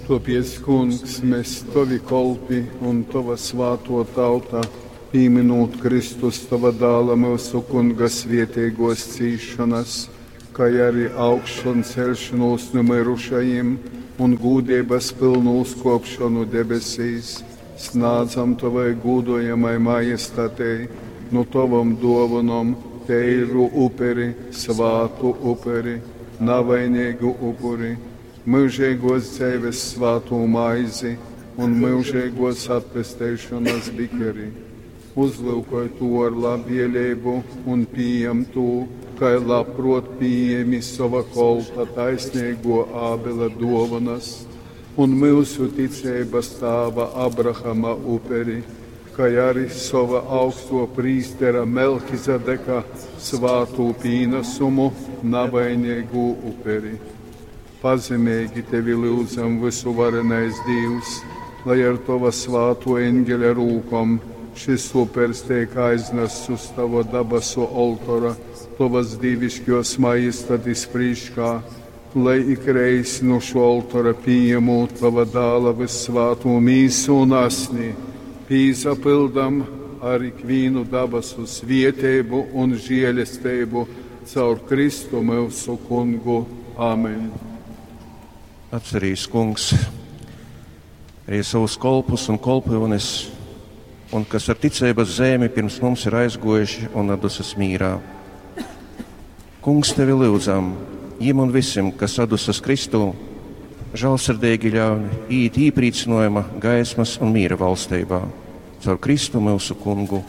Topies, kungs, mēs tavi kolpi un tava svāto tauta, pieminot Kristus tava dāla mūsu kunga svietēgos cīšanas, kā arī augšanu celšanos no mirušajiem un gūdības pilnu uzkopšanu debesīs, snādzam tavai gūdojamai majestātei, no tavam dovanam, teiru uperi, svātu uperi, navainīgu upuri, mūžīgos dzīves svātu maizi un mūžīgos atpestēšanas bikeri. Uzlūkoj to ar labvēlību un pieņem to, kā labprot pieņemi sava kolpa taisnīgo Ābela dovanas un mūsu ticības tēva Abrahama uperi, kā arī sava augsto prīstera Melkizedeka svātu pīnesumu navainīgu uperi. Pazemīgi tevi lūdzam visu varenais Dievs, lai ar tava svāto eņģeļa rūkom šis upers tiek aiznests uz tava dabasu oltora, tavas dievišķos majestātes priekšā, lai ikreiz no šo oltora pieņemot tava dāla vissvāto mīsu un asni, pīzapildam ar ikvienu dabasu svietēbu un žēlestību caur Kristu mūsu kungu. Āmen. Atcerīs, kungs, arī savus kolpus un kolpones, un kas ar ticības zemi pirms mums ir aizgojuši un atdusas mīrā. Kungs, tevi lūdzam, jim un visiem, kas atdusas Kristu, žēlsirdīgi ļauj īt īprīcinājuma, gaismas un mīra valstībā, caur Kristu mūsu kungu.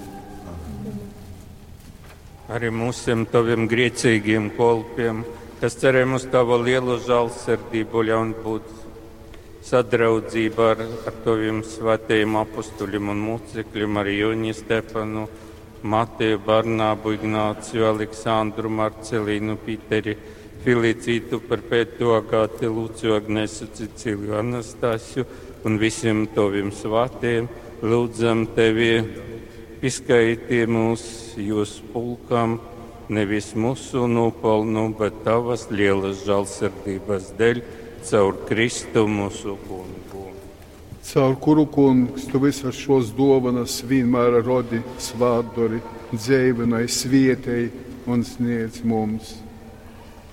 Arī mūsiem taviem griecīgiem kolpiem, kas cerēm uz tavu lielu žēlsirdību, ļauj būt sadraudzība ar taviem svētajiem apustuļiem un mūcekļiem, arī Joņu Stepanu, Mateju, Barnābu, Ignāciju, Aleksandru, Marcelīnu, Pīteri, Filicītu, Perpētu, Agāti, Lūciju, Agnesu, Ciciliju, Anastasiju un visiem taviem svētajiem. Lūdzam tevi, izskaiti mūs jūs pulkam, nevis mūsu nopelnu, bet tavas lielas žēlsirdības dēļ, caur Kristu mūsu kungu. Caur kuru, kungs, tu visas šos dovanas vienmēr rodi svātdori, dzēvenai, svietei un sniedz mums.